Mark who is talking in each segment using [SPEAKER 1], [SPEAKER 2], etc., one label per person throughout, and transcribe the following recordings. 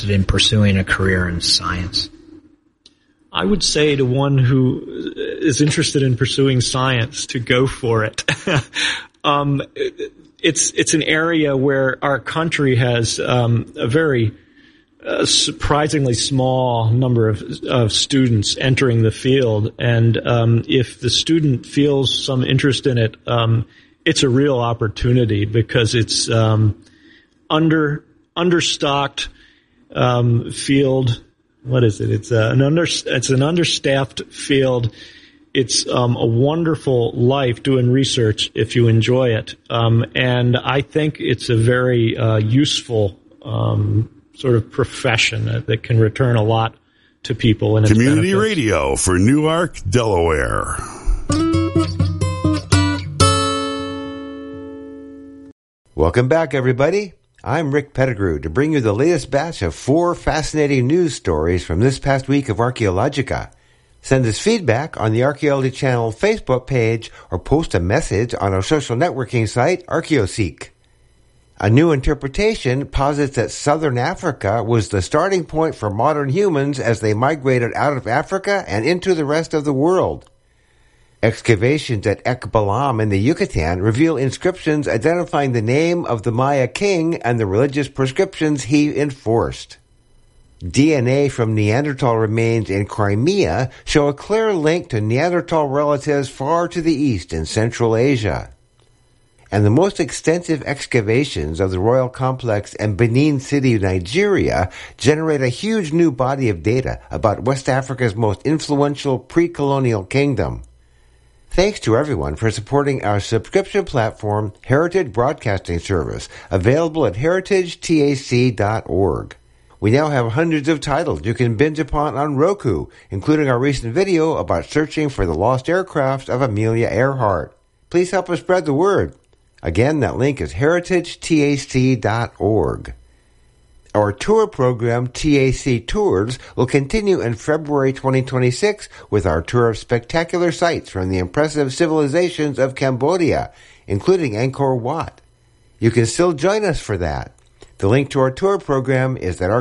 [SPEAKER 1] interested in pursuing a career in science?
[SPEAKER 2] I would say to one who is interested in pursuing science to go for it. It's an area where our country has a very surprisingly small number of students entering the field, and if the student feels some interest in it, it's a real opportunity because it's understocked field. What is it? It's an understaffed field. It's a wonderful life doing research if you enjoy it, and I think it's a very useful sort of profession that can return a lot to people. And
[SPEAKER 3] Community
[SPEAKER 2] benefits.
[SPEAKER 3] Radio for Newark, Delaware.
[SPEAKER 4] Welcome back, everybody. I'm Rick Pettigrew to bring you the latest batch of 4 fascinating news stories from this past week of Archaeologica. Send us feedback on the Archaeology Channel Facebook page or post a message on our social networking site, ArchaeoSeek. A new interpretation posits that southern Africa was the starting point for modern humans as they migrated out of Africa and into the rest of the world. Excavations at Ekbalam in the Yucatan reveal inscriptions identifying the name of the Maya king and the religious prescriptions he enforced. DNA from Neanderthal remains in Crimea show a clear link to Neanderthal relatives far to the east in Central Asia. And the most extensive excavations of the royal complex in Benin City, Nigeria, generate a huge new body of data about West Africa's most influential pre-colonial kingdom. Thanks to everyone for supporting our subscription platform, Heritage Broadcasting Service, available at heritagetac.org. We now have hundreds of titles you can binge upon on Roku, including our recent video about searching for the lost aircraft of Amelia Earhart. Please help us spread the word. Again, that link is heritagetac.org. Our tour program, TAC Tours, will continue in February 2026 with our tour of spectacular sites from the impressive civilizations of Cambodia, including Angkor Wat. You can still join us for that. The link to our tour program is at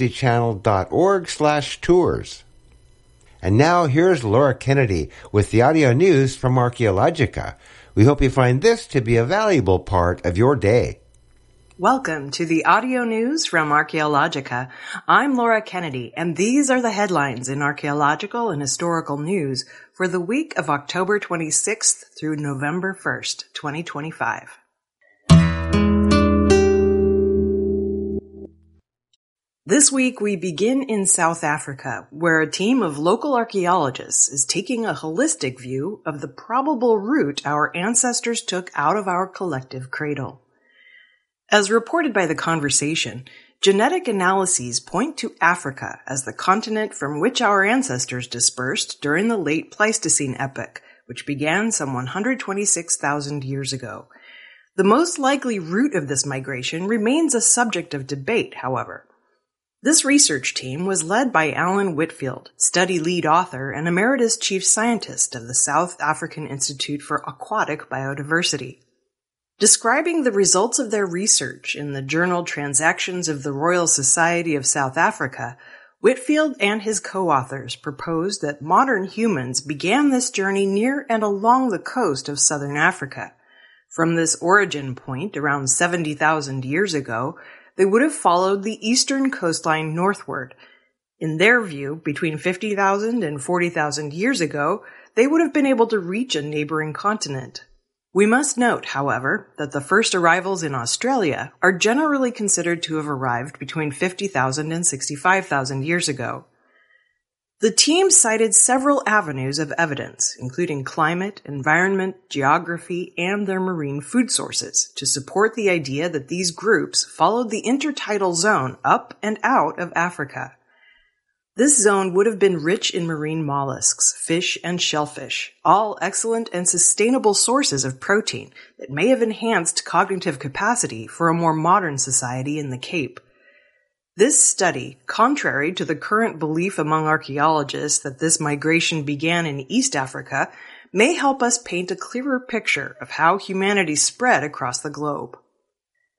[SPEAKER 4] archaeologychannel.org/tours. And now here's Laura Kennedy with the audio news from Archaeologica. We hope you find this to be a valuable part of your day.
[SPEAKER 5] Welcome to the audio news from Archaeologica. I'm Laura Kennedy, and these are the headlines in archaeological and historical news for the week of October 26th through November 1st, 2025. This week we begin in South Africa, where a team of local archaeologists is taking a holistic view of the probable route our ancestors took out of our collective cradle. As reported by The Conversation, genetic analyses point to Africa as the continent from which our ancestors dispersed during the late Pleistocene epoch, which began some 126,000 years ago. The most likely route of this migration remains a subject of debate, however. This research team was led by Alan Whitfield, study lead author and emeritus chief scientist of the South African Institute for Aquatic Biodiversity. Describing the results of their research in the journal Transactions of the Royal Society of South Africa, Whitfield and his co-authors proposed that modern humans began this journey near and along the coast of southern Africa. From this origin point, around 70,000 years ago, they would have followed the eastern coastline northward. In their view, between 50,000 and 40,000 years ago, they would have been able to reach a neighboring continent. We must note, however, that the first arrivals in Australia are generally considered to have arrived between 50,000 and 65,000 years ago. The team cited several avenues of evidence, including climate, environment, geography, and their marine food sources, to support the idea that these groups followed the intertidal zone up and out of Africa. This zone would have been rich in marine mollusks, fish, and shellfish, all excellent and sustainable sources of protein that may have enhanced cognitive capacity for a more modern society in the Cape. This study, contrary to the current belief among archaeologists that this migration began in East Africa, may help us paint a clearer picture of how humanity spread across the globe.